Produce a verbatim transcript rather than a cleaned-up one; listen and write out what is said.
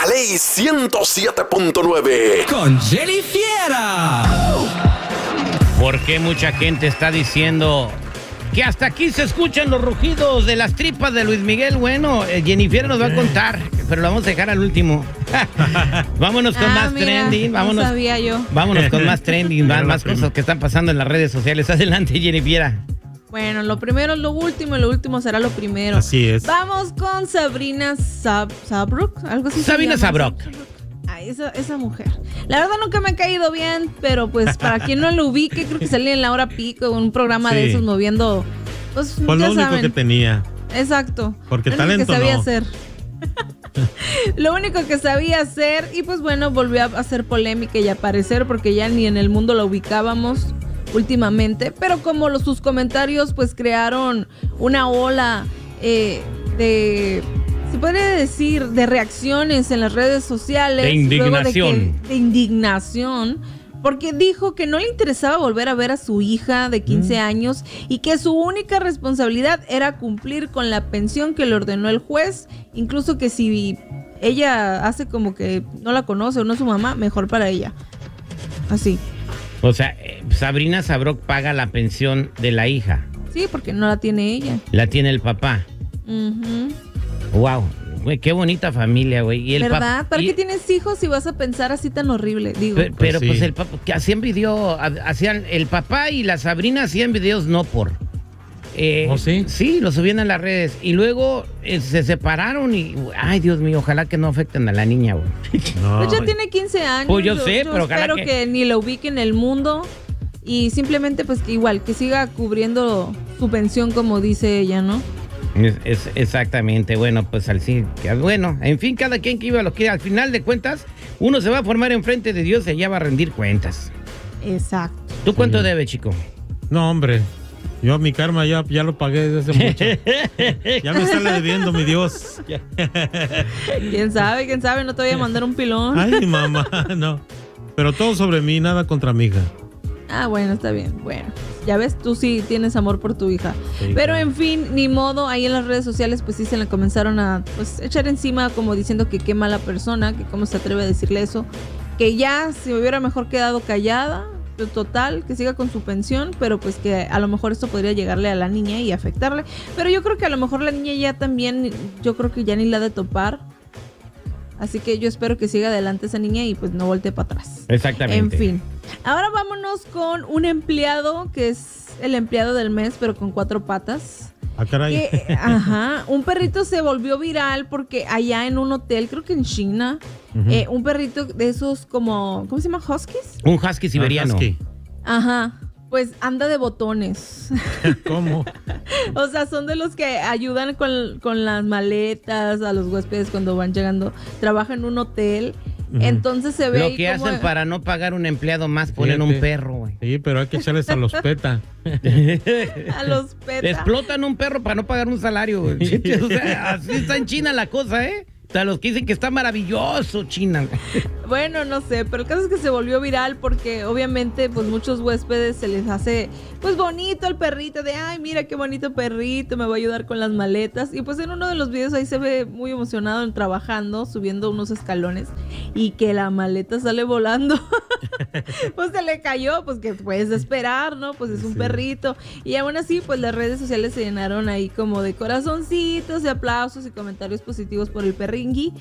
La Ley ciento siete punto nueve. Con Jenny Fiera. ¿Por qué mucha gente está diciendo que hasta aquí se escuchan los rugidos de las tripas de Luis Miguel? Bueno, eh, Jennifer nos va a contar, pero lo vamos a dejar al último. Vámonos con ah, más mira, trending. Vámonos, no sabía yo. Vámonos con más trending, más, más cosas que están pasando en las redes sociales. Adelante, Jennifer. Bueno, lo primero es lo último y lo último será lo primero. Así es. Vamos con Sabrina Sab Sabrok, algo así. Sabrina Sabrok. Ay, esa, esa mujer. La verdad nunca me ha caído bien, pero pues para quien no lo ubique, creo que salía en La Hora Pico, un programa sí. de esos moviendo. Pues, Fue ya lo único saben. que tenía. Exacto. Porque lo talento único que sabía no. hacer. Lo único que sabía hacer y pues bueno, volvió a hacer polémica y aparecer porque ya ni en el mundo la ubicábamos últimamente, pero como los, sus comentarios pues crearon una ola eh, de, se podría decir, de reacciones en las redes sociales. De indignación. Luego de, que, de indignación, porque dijo que no le interesaba volver a ver a su hija de quince mm. años y que su única responsabilidad era cumplir con la pensión que le ordenó el juez, incluso que si ella hace como que no la conoce o no es su mamá, mejor para ella. Así. O sea, Sabrina Sabrok paga la pensión de la hija. Sí, porque no la tiene ella. La tiene el papá. Uh-huh. Wow, güey, qué bonita familia, güey. Y el ¿verdad? pap- ¿Para y... qué tienes hijos si vas a pensar así tan horrible? Digo. Pero, pero pues, pues sí. el papá, que hacían video, hacían, el papá y la Sabrina hacían videos no por. Eh, ¿Oh, sí? Sí, lo subían a las redes. Y luego eh, se separaron y, ay, Dios mío, ojalá que no afecten a la niña, güey. No. Pues ya tiene quince años. Pues yo sé, pero ojalá espero que... que ni la ubique en el mundo y simplemente pues que igual, que siga cubriendo su pensión como dice ella, ¿no? Es, es exactamente, bueno, pues al sí, bueno, en fin, cada quien que iba a lo que al final de cuentas, uno se va a formar enfrente de Dios y allá va a rendir cuentas. Exacto. ¿Tú cuánto Sí. debes, chico? No, hombre. Yo mi karma ya, ya lo pagué desde hace mucho. Ya me sale debiendo, mi Dios. ¿Quién sabe? ¿Quién sabe? No te voy a mandar un pilón. Ay, mamá, no. Pero todo sobre mí, nada contra mi hija. Ah, bueno, está bien. Bueno, ya ves, tú sí tienes amor por tu hija. Sí, Pero claro. en fin, ni modo, ahí en las redes sociales pues sí se le comenzaron a pues, echar encima como diciendo que qué mala persona, que cómo se atreve a decirle eso, que ya se hubiera mejor quedado callada, total, que siga con su pensión, pero pues que a lo mejor esto podría llegarle a la niña y afectarle. Pero yo creo que a lo mejor la niña ya también, yo creo que ya ni la ha de topar. Así que yo espero que siga adelante esa niña y pues no voltee para atrás. Exactamente. En fin. Ahora vámonos con un empleado que es el empleado del mes, pero con cuatro patas. Ah, caray. Que, ajá, un perrito se volvió viral porque allá en un hotel, creo que en China, uh-huh. eh, un perrito de esos como, ¿cómo se llama? ¿Huskies? Un husky siberiano. Ah, husky. Ajá. Pues anda de botones. ¿Cómo? O sea, son de los que ayudan con, con las maletas a los huéspedes cuando van llegando. Trabaja en un hotel. Uh-huh. Entonces se ve. Lo que hacen para no pagar un empleado más, ponen Fíjate. un perro, güey. Sí, pero hay que echarles a los PETA. A los PETA. Explotan un perro para no pagar un salario, güey. O sea, así está en China la cosa, ¿eh? O sea, los que dicen que está maravilloso China. Bueno, no sé, pero el caso es que se volvió viral porque obviamente pues muchos huéspedes se les hace pues bonito el perrito de ay, mira qué bonito perrito, me va a ayudar con las maletas. Y pues en uno de los videos ahí se ve muy emocionado en trabajando, subiendo unos escalones y que la maleta sale volando. Pues se le cayó, pues que puedes esperar, ¿no? Pues es un sí. perrito. Y aún así pues las redes sociales se llenaron ahí como de corazoncitos, de aplausos y comentarios positivos por el perringui.